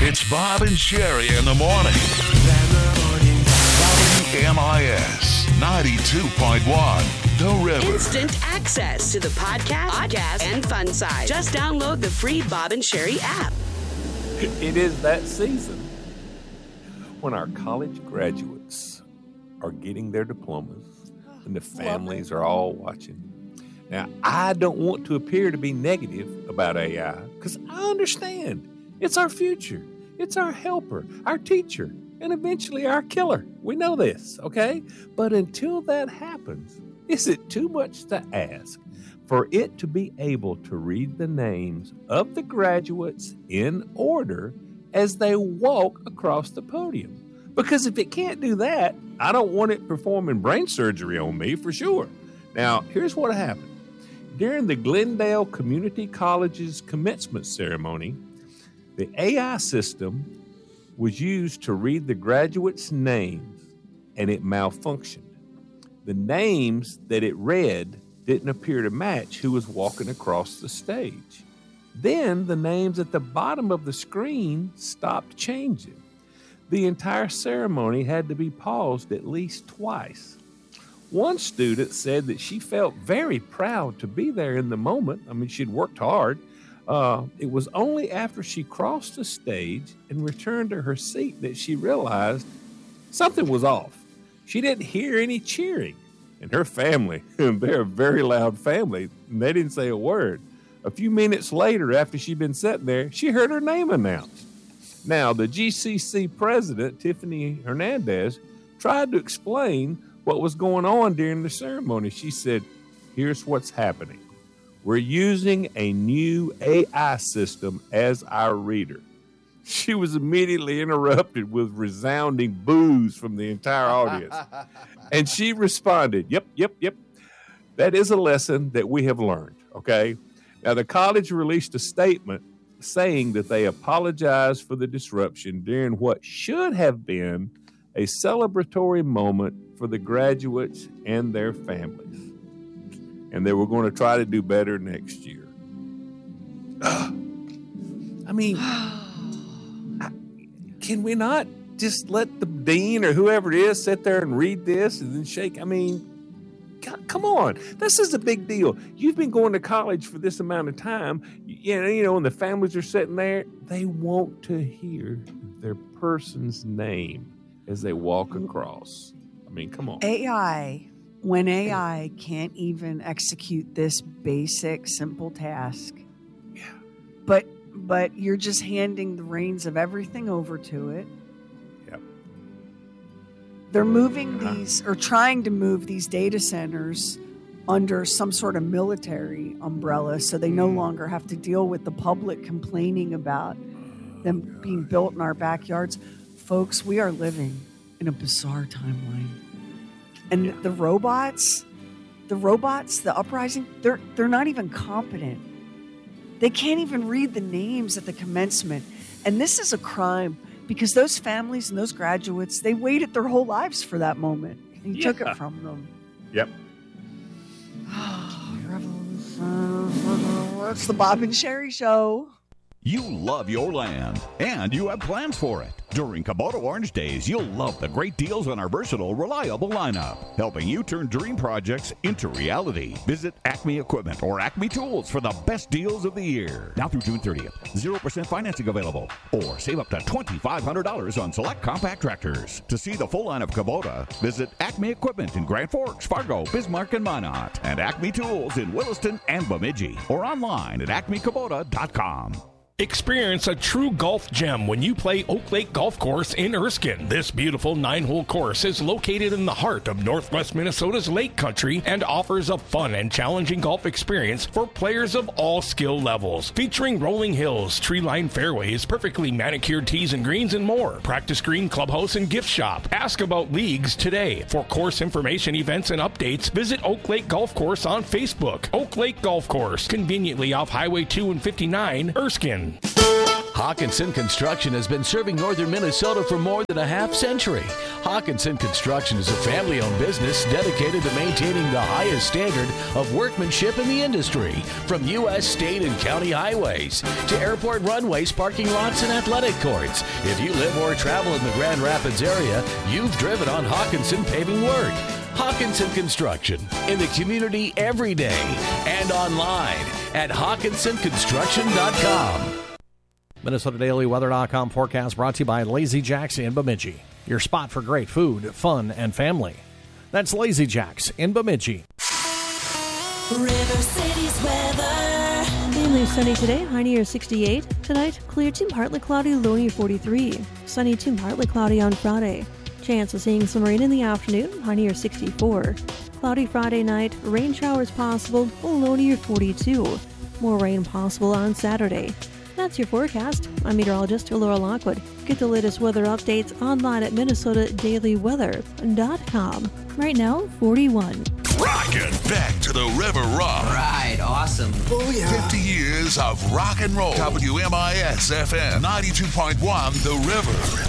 It's Bob and Sherry in the morning. WMIS 92.1, The River. Instant access to the podcast, and fun side. Just download the free Bob and Sherry app. It is that season when our college graduates are getting their diplomas and the families are all watching. Now, I don't want to appear to be negative about AI because I understand it's our future. It's our helper, our teacher, and eventually our killer. We know this, okay? But until that happens, is it too much to ask for it to be able to read the names of the graduates in order as they walk across the podium? Because if it can't do that, I don't want it performing brain surgery on me for sure. Now, here's what happened. During the Glendale Community College's commencement ceremony, the AI system was used to read the graduates' names, and it malfunctioned. The names that it read didn't appear to match who was walking across the stage. Then the names at the bottom of the screen stopped changing. The entire ceremony had to be paused at least twice. One student said that she felt very proud to be there in the moment. I mean, she'd worked hard. It was only after she crossed the stage and returned to her seat that she realized something was off. She didn't hear any cheering. And her family, they're a very loud family, and they didn't say a word. A few minutes later, after she'd been sitting there, she heard her name announced. Now, the GCC president, Tiffany Hernandez, tried to explain what was going on during the ceremony. She said, "Here's what's happening. We're using a new AI system as our reader." She was immediately interrupted with resounding boos from the entire audience. And she responded, yep. That is a lesson that we have learned, okay? Now, the college released a statement saying that they apologized for the disruption during what should have been a celebratory moment for the graduates and their families. And they were going to try to do better next year. I mean, can we not just let the dean or whoever it is sit there and read this and then shake? I mean, come on. This is a big deal. You've been going to college for this amount of time, you know, and the families are sitting there. They want to hear their person's name as they walk across. I mean, come on. When AI can't even execute this basic, simple task, but you're just handing the reins of everything over to it. Yep. They're moving these, or trying to move these data centers under some sort of military umbrella, so they no longer have to deal with the public complaining about them being built in our backyards. Folks, we are living in a bizarre timeline. And the robots, the uprising, they're not even competent. They can't even read the names at the commencement. And this is a crime because those families and those graduates, they waited their whole lives for that moment. And you took it from them. Yep. It's the Bob and Sherry Show. You love your land, and you have plans for it. During Kubota Orange Days, you'll love the great deals on our versatile, reliable lineup, helping you turn dream projects into reality. Visit Acme Equipment or Acme Tools for the best deals of the year. Now through June 30th, 0% financing available, or save up to $2,500 on select compact tractors. To see the full line of Kubota, visit Acme Equipment in Grand Forks, Fargo, Bismarck, and Minot, and Acme Tools in Williston and Bemidji, or online at acmekubota.com. Experience a true golf gem when you play Oak Lake Golf Course in Erskine. This beautiful 9-hole course is located in the heart of northwest Minnesota's Lake Country and offers a fun and challenging golf experience for players of all skill levels. Featuring rolling hills, tree-lined fairways, perfectly manicured tees and greens, and more. Practice green, clubhouse, and gift shop. Ask about leagues today. For course information, events, and updates, visit Oak Lake Golf Course on Facebook. Oak Lake Golf Course, conveniently off Highway 2 and 59, Erskine. Hawkinson Construction has been serving northern Minnesota for more than a half century. Hawkinson Construction is a family-owned business dedicated to maintaining the highest standard of workmanship in the industry, from U.S., state, and county highways to airport runways, parking lots, and athletic courts. If you live or travel in the Grand Rapids area, you've driven on Hawkinson paving work. Hawkinson Construction, in the community every day and online at HawkinsonConstruction.com. MinnesotaDailyWeather.com forecast brought to you by Lazy Jack's in Bemidji. Your spot for great food, fun, and family. That's Lazy Jack's in Bemidji. River City's weather. Mainly sunny today, high near 68. Tonight, clear to partly cloudy, low near 43. Sunny to partly cloudy on Friday. Chance of seeing some rain in the afternoon, high near 64. Cloudy Friday night, rain showers possible, low near 42. More rain possible on Saturday. That's your forecast. I'm meteorologist Laura Lockwood. Get the latest weather updates online at MinnesotaDailyWeather.com. Right now, 41. Rockin' back to the River Rock. Right, awesome. Oh, yeah. 50 years of rock and roll. WMIS FM 92.1 The River.